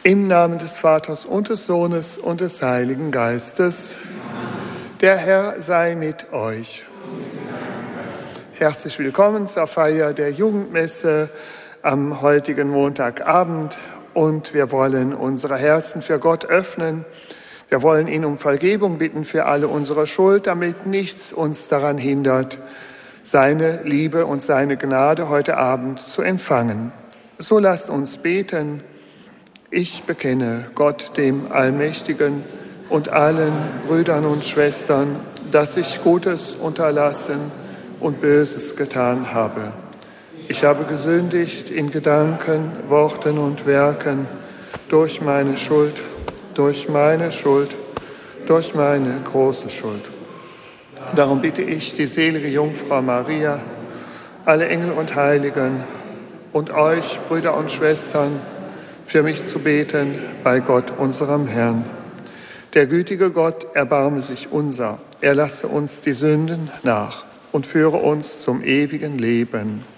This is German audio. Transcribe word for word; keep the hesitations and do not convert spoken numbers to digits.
Im Namen des Vaters und des Sohnes und des Heiligen Geistes. Der Herr sei mit euch. Herzlich willkommen zur Feier der Jugendmesse am heutigen Montagabend. Und wir wollen unsere Herzen für Gott öffnen. Wir wollen ihn um Vergebung bitten für alle unsere Schuld, damit nichts uns daran hindert, seine Liebe und seine Gnade heute Abend zu empfangen. So lasst uns beten. Ich bekenne Gott, dem Allmächtigen, und allen Brüdern und Schwestern, dass ich Gutes unterlassen und Böses getan habe. Ich habe gesündigt in Gedanken, Worten und Werken, durch meine Schuld, durch meine Schuld, durch meine große Schuld. Darum bitte ich die selige Jungfrau Maria, alle Engel und Heiligen und euch, Brüder und Schwestern, für mich zu beten bei Gott, unserem Herrn. Der gütige Gott erbarme sich unser, er lasse uns die Sünden nach und führe uns zum ewigen Leben.